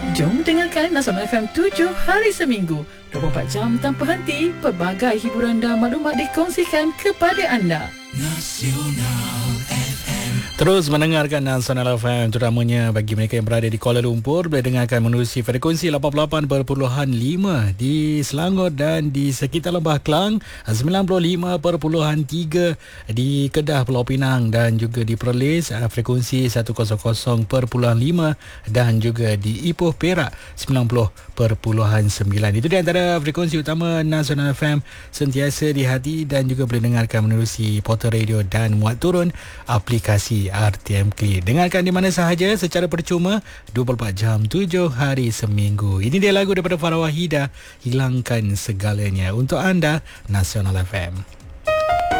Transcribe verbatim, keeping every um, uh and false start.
Jom dengarkan Nasional F M tujuh hari seminggu, dua puluh empat jam tanpa henti. Pelbagai hiburan dan maklumat dikongsikan kepada anda. Nasional F M. Terus mendengarkan Nasional F M, terutamanya bagi mereka yang berada di Kuala Lumpur, boleh dengarkan menerusi frekuensi lapan puluh lapan perpuluhan lima di Selangor dan di sekitar Lembah Kelang, sembilan puluh lima perpuluhan tiga di Kedah Pulau Pinang dan juga di Perlis frekuensi seratus perpuluhan lima dan juga di Ipoh Perak sembilan puluh perpuluhan sembilan. Itu di antara frekuensi utama Nasional F M, sentiasa di hati, dan juga boleh dengarkan menerusi portal radio dan muat turun aplikasi R T M Klik. Dengarkan di mana sahaja secara percuma dua puluh empat jam tujuh hari seminggu. Ini dia lagu daripada Farah Wahidah, Hilangkan Segalanya, untuk anda Nasional F M.